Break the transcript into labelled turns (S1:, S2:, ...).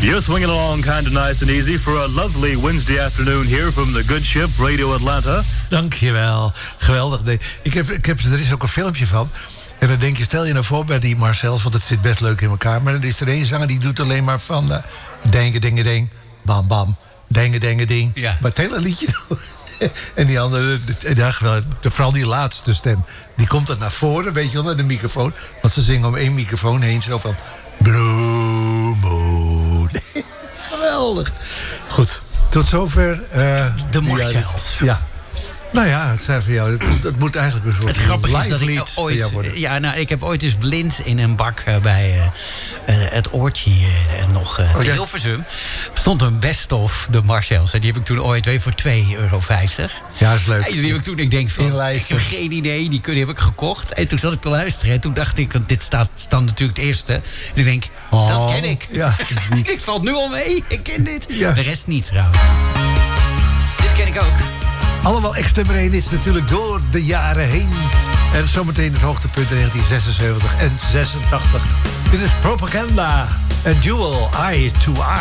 S1: You're swinging along kind of nice and easy for a lovely Wednesday afternoon here from the Good Ship Radio Atlanta.
S2: Dankjewel. Geweldig. Nee, er is ook een filmpje van. En dan denk je, stel je nou voor bij die Marcels, want het zit best leuk in elkaar. Maar dan is er één zanger die doet alleen maar van dengen, dingen, ding, bam, bam, dengen, dingen, ding.
S3: Ja.
S2: Maar het hele liedje. En die andere, vooral die laatste stem, die komt dan naar voren, weet je wel, naar de microfoon. Want ze zingen om één microfoon heen, zo van Blue Moon. Geweldig. Goed, tot zover.
S3: De Marcels.
S2: Ja. Nou ja, het zijn voor jou. Dat moet eigenlijk een soort
S3: Het grappige is dat ik
S2: live
S3: ooit...
S2: worden.
S3: Ja, nou, ik heb ooit eens blind in een bak bij het oortje nog in Hilversum. Stond een best-of de Marcels. En die heb ik toen ooit weer voor €2,50.
S2: Ja, dat is leuk.
S3: En die heb ik toen, ik denk van, ik heb geen idee. Die heb ik gekocht. En toen zat ik te luisteren. En toen dacht ik, want dit staat natuurlijk het eerste. En ik denk, dat ken ik.
S2: Ja,
S3: Ik valt nu al mee. Ik ken dit.
S2: Ja.
S3: De rest niet trouwens. Dit ken ik ook.
S2: allemaal ex-nummer 1 is natuurlijk door de jaren heen. En zometeen het hoogtepunt in 1976 en 86. Dit is Propaganda en Jewel, Eye to Eye.